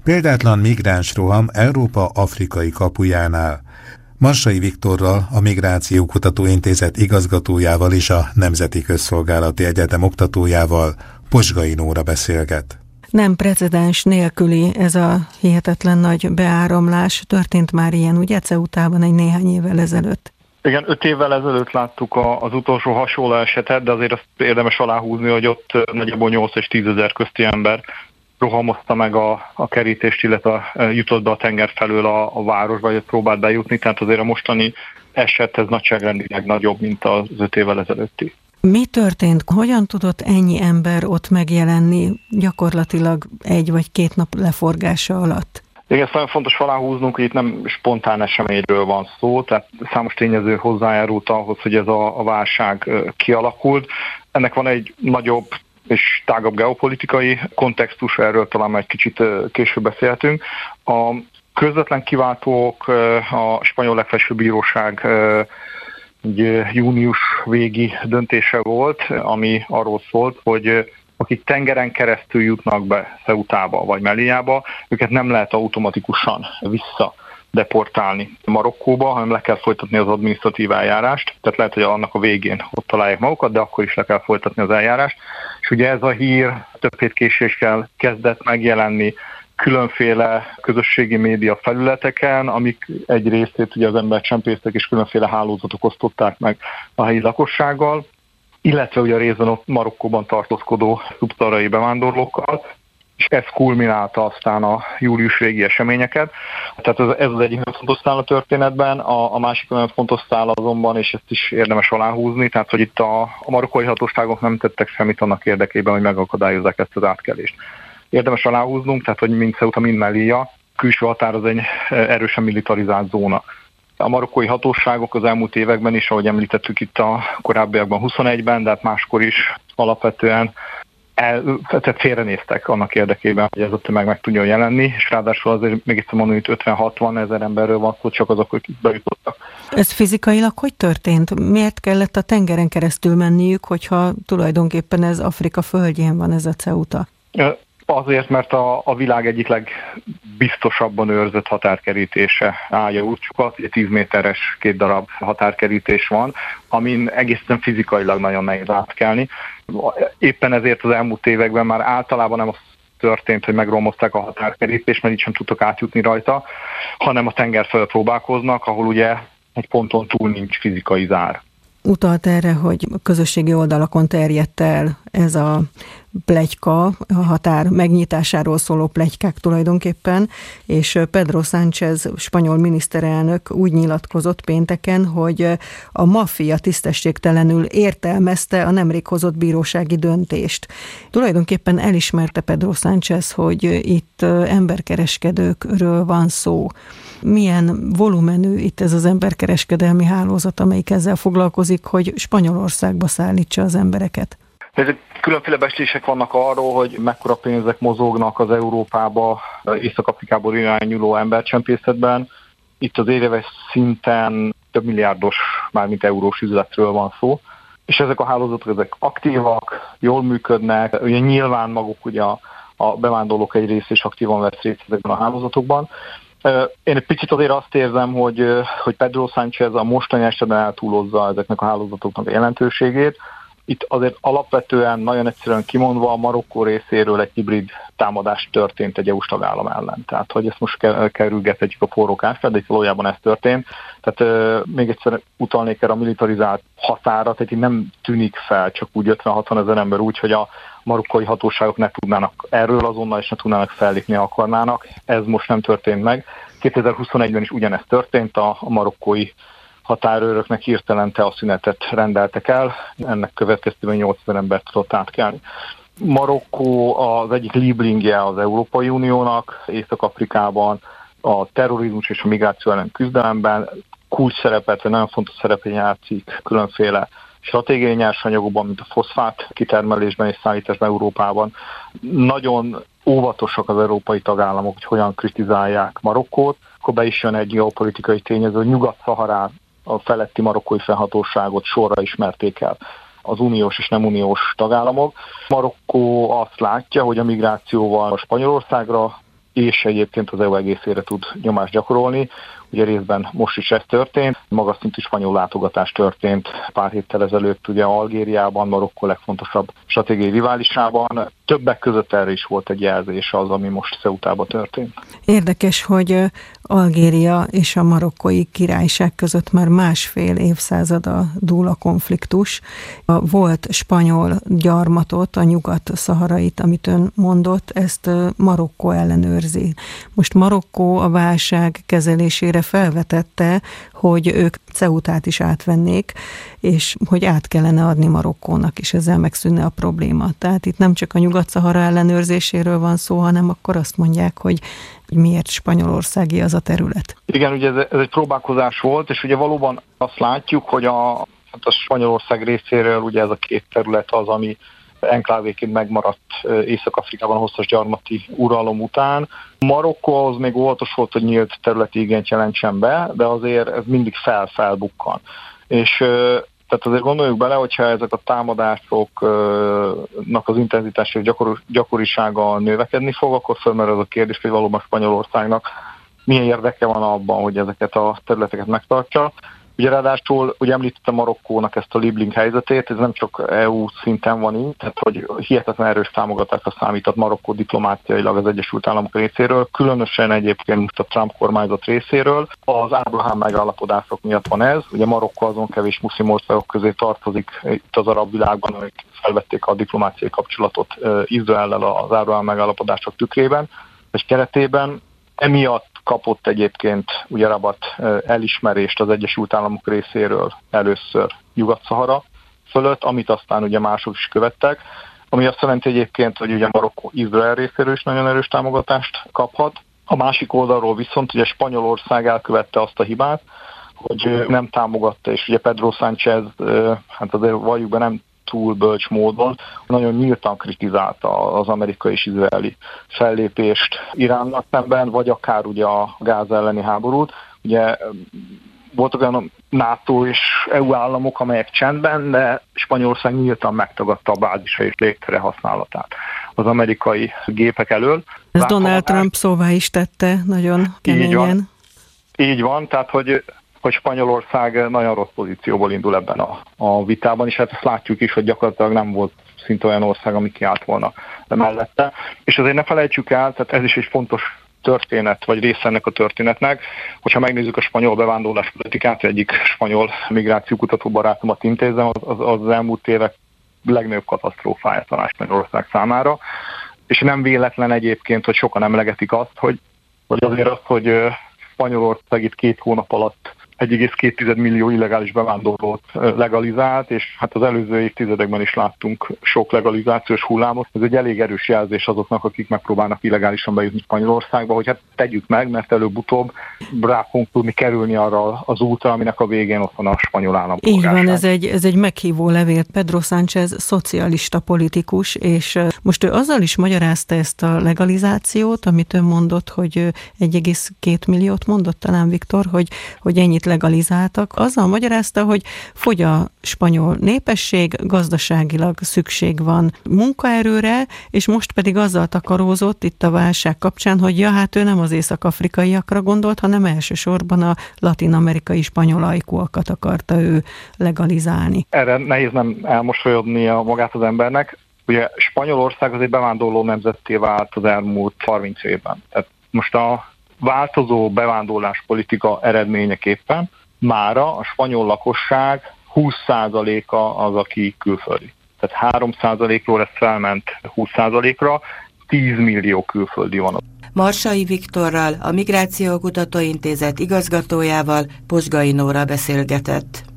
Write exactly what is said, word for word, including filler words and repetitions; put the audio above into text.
Példátlan migránsroham Európa afrikai kapujánál. Massai Viktorral, a Migrációkutató Intézet igazgatójával és a Nemzeti Közszolgálati Egyetem oktatójával Posgai Nóra beszélget. Nem precedens nélküli ez a hihetetlen nagy beáramlás. Történt már ilyen, ugye, Ceutában egy néhány évvel ezelőtt? Igen, öt évvel ezelőtt láttuk az utolsó hasonló esetet, de azért azt érdemes aláhúzni, hogy ott nagyjából nyolc és tízezer közti ember rohamozta meg a, a kerítést, illetve jutott be a tenger felől a, a városba, vagy próbált bejutni, tehát azért a mostani eset ez nagyságrendileg nagyobb, mint az öt évvel ezelőtti. Mi történt? Hogyan tudott ennyi ember ott megjelenni gyakorlatilag egy vagy két nap leforgása alatt? Igen, ezt nagyon fontos aláhúznunk, hogy itt nem spontán eseményről van szó, tehát számos tényező hozzájárult ahhoz, hogy ez a, a válság kialakult. Ennek van egy nagyobb és tágabb geopolitikai kontextus, erről talán már egy kicsit később beszélhetünk. A közvetlen kiváltók a spanyol legfelsőbb bíróság egy június végi döntése volt, ami arról szólt, hogy akik tengeren keresztül jutnak be Ceutába vagy Melillába, őket nem lehet automatikusan vissza deportálni Marokkóba, hanem le kell folytatni az adminisztratív eljárást, tehát lehet, hogy annak a végén ott találják magukat, de akkor is le kell folytatni az eljárást. És ugye ez a hír több hét késéssel kezdett megjelenni különféle közösségi média felületeken, amik egy részét ugye az embercsempészek és különféle hálózatok osztották meg a helyi lakossággal, illetve ugye a részben ott Marokkóban tartózkodó szubszaharai bevándorlókkal, és ez kulminálta aztán a július végi eseményeket. Tehát ez, ez az egyik nagyon fontos szál a történetben, a, a másik nagyon fontos szál azonban, és ezt is érdemes aláhúzni, tehát hogy itt a, a marokkói hatóságok nem tettek semmit annak érdekében, hogy megakadályozzák ezt az átkelést. Érdemes aláhúznunk, tehát hogy mind Ceuta, mind Melilla, külső határ az egy erősen militarizált zóna. A marokkói hatóságok az elmúlt években is, ahogy említettük itt a korábbiakban huszonegyben, de hát máskor is alapvetően el, tehát félrenéztek annak érdekében, hogy ez a tömeg meg tudjon jelenni, és ráadásul azért még egyszer mondom, hogy ötven-hatvan ezer emberről van szó, csak azok, akik bejutottak. Ez fizikailag hogy történt? Miért kellett a tengeren keresztül menniük, hogyha tulajdonképpen ez Afrika földjén van ez a Ceuta? Azért, mert a, a világ egyik legbiztosabban őrzött határkerítése állja útjukat, ugye tíz méteres két darab határkerítés van, amin egészen fizikailag nagyon nehéz átkelni. Éppen ezért az elmúlt években már általában nem az történt, hogy megromozták a határkerítést, mert így sem tudtak átjutni rajta, hanem a tenger felől próbálkoznak, ahol ugye egy ponton túl nincs fizikai zár. Utalt erre, hogy a közösségi oldalakon terjedt el ez a pletyka, a határ megnyitásáról szóló pletykák tulajdonképpen, és Pedro Sánchez spanyol miniszterelnök úgy nyilatkozott pénteken, hogy a maffia tisztességtelenül értelmezte a nemrég hozott bírósági döntést. Tulajdonképpen elismerte Pedro Sánchez, hogy itt emberkereskedőkről van szó. Milyen volumenű itt ez az emberkereskedelmi hálózat, amelyik ezzel foglalkozik, hogy Spanyolországba szállítsa az embereket? Ezek különféle becslések vannak arról, hogy mekkora pénzek mozognak az Európába, Észak-Afrikából irányuló embercsempészetben. Itt az éves szinten több milliárdos, mármint eurós üzletről van szó. És ezek a hálózatok ezek aktívak, jól működnek, ugye nyilván maguk ugye a, a bevándorlók egy része is aktívan vesz részt ezekben a hálózatokban. Én egy picit azért azt érzem, hogy, hogy Pedro Sánchez a mostani esetben eltúlozza ezeknek a hálózatoknak a jelentőségét. Itt azért alapvetően, nagyon egyszerűen kimondva, a Marokkó részéről egy hibrid támadás történt egy é u-s tagállam ellen. Tehát, hogy ezt most kerülgethetjük a forrókásra, de itt valójában ez történt. Tehát euh, még egyszer utalnék erre a militarizált határa, tehát itt nem tűnik fel csak úgy ötven-hatvan ezer ember úgy, hogy a marokkói hatóságok ne tudnának erről azonnal, és ne tudnának fellépni, akarnának. Ez most nem történt meg. kétezer-huszonegyben is ugyanezt történt, a, a marokkói határőröknek hirtelen teaszünetet rendeltek el, ennek következtében nyolcezer embert tudott átkelni. Marokkó az egyik lieblingje az Európai Uniónak, Észak-Afrikában a terrorizmus és a migráció ellen küzdelemben kulcs szerepet, vagy nagyon fontos szerepet játszik különféle stratégiai nyersanyagokban, mint a foszfát kitermelésben és szállításban Európában. Nagyon óvatosak az európai tagállamok, hogy hogyan kritizálják Marokkót. Akkor be is jön egy geopolitikai tényező, hogy Nyugat-Szaharán a feletti marokkói fennhatóságot sorra ismerték el az uniós és nem uniós tagállamok. Marokkó azt látja, hogy a migrációval a Spanyolországra és egyébként az é u egészére tud nyomást gyakorolni. Ugye részben most is ez történt, magas szintű spanyol látogatás történt pár héttel ezelőtt ugye Algériában, Marokkó legfontosabb stratégiai riválisában. Többek között erre is volt egy jelzés az, ami most Ceutában történt. Érdekes, hogy Algéria és a marokkói királyság között már másfél évszázada dúl a konfliktus. A volt spanyol gyarmatot, a nyugat-szaharait, amit ön mondott, ezt Marokkó ellenőrzi. Most Marokkó a válság kezelésére felvetette, hogy ők Ceutát is átvennék, és hogy át kellene adni Marokkónak, és ezzel megszűnne a probléma. Tehát itt nem csak a Nyugat-Szahara ellenőrzéséről van szó, hanem akkor azt mondják, hogy miért spanyolországi az a terület. Igen, ugye ez, ez egy próbálkozás volt, és ugye valóban azt látjuk, hogy a, hát a Spanyolország részéről ugye ez a két terület az, ami enklávéként megmaradt Észak-Afrikában a hosszas gyarmati uralom után. Marokkó az még óvatos volt, hogy nyílt területi igényt jelentsen be, de azért ez mindig fel-felbukkan. És tehát azért gondoljuk bele, hogyha ezek a támadásoknak az intenzitása és gyakor, gyakorisága növekedni fog, akkor fölmerül az a kérdés, hogy valóban Spanyolországnak milyen érdeke van abban, hogy ezeket a területeket megtartja. Ugye ráadásul, ugye említettem Marokkónak ezt a Libling helyzetét, ez nem csak é u szinten van így, tehát hogy hihetetlen erős támogatásra számított Marokkó diplomáciailag az Egyesült Államok részéről, különösen egyébként a Trump kormányzat részéről. Az Ábrahám megállapodások miatt van ez, ugye Marokkó azon kevés muszlim országok közé tartozik itt az arab világban, amik felvették a diplomáciai kapcsolatot Izraellel az Ábrahám megállapodások tükrében, és keretében. Emiatt kapott egyébként ugye Rabat elismerést az Egyesült Államok részéről először Nyugat-Szahara fölött, amit aztán ugye mások is követtek, ami azt jelenti egyébként, hogy ugye Marokkó Izrael részéről is nagyon erős támogatást kaphat. A másik oldalról viszont ugye Spanyolország elkövette azt a hibát, hogy nem támogatta, és ugye Pedro Sánchez, hát azért valljuk be, nem túl bölcs módon, nagyon nyíltan kritizálta az amerikai és izraeli fellépést Iránnak szemben, vagy akár ugye a Gáza elleni háborút. Ugye voltak olyan NATO és é u államok, amelyek csendben, de Spanyolország nyíltan megtagadta a bázisa és légtere használatát az amerikai gépek elől. Ez Láttam Donald Trump szóvá is tette nagyon keményen. Így van, így van tehát hogy hogy Spanyolország nagyon rossz pozícióból indul ebben a, a vitában, és hát ezt látjuk is, hogy gyakorlatilag nem volt szinte olyan ország, ami kiállt volna mellette. És azért ne felejtsük el, tehát ez is egy fontos történet, vagy része ennek a történetnek, hogyha megnézzük a spanyol bevándorlás politikát, egyik spanyol migrációkutató barátomat intézem, az, az, az elmúlt évek legnagyobb katasztrófája talán Spanyolország számára. És nem véletlen egyébként, hogy sokan emlegetik azt, hogy, hogy azért az, hogy Spanyolország itt két hónap alatt egy egész két millió illegális bevándorlót legalizált, és hát az előző évtizedekben is láttunk sok legalizációs hullámot. Ez egy elég erős jelzés azoknak, akik megpróbálnak illegálisan bejutni Spanyolországba, hogy hát tegyük meg, mert előbb-utóbb rá fogunk tudni kerülni arra az útra, aminek a végén ott van a spanyol állampolgárság. Így van, ez egy, ez egy meghívó levél. Pedro Sánchez szocialista politikus, és most ő azzal is magyarázta ezt a legalizációt, amit ön mondott, hogy egy egész két milliót mondott talán Viktor, hogy, hogy ennyit legalizáltak, azzal magyarázta, hogy fogy a spanyol népesség, gazdaságilag szükség van munkaerőre, és most pedig azzal takarózott itt a válság kapcsán, hogy ja, hát ő nem az észak-afrikaiakra gondolt, hanem elsősorban a latin-amerikai spanyol ajkúakat akarta ő legalizálni. Erre nehéz nem elmosolyodnia magát az embernek. Ugye Spanyolország az egy bevándorló nemzetté vált az elmúlt harminc évben. Tehát most a változó bevándorlás politika eredményeképpen mára a spanyol lakosság húsz százaléka az, aki külföldi. Tehát három százalékról ez felment húsz százalékra, tíz millió külföldi van. Marsai Viktorral, a Migrációkutató Intézet igazgatójával Pozsgai Nóra beszélgetett.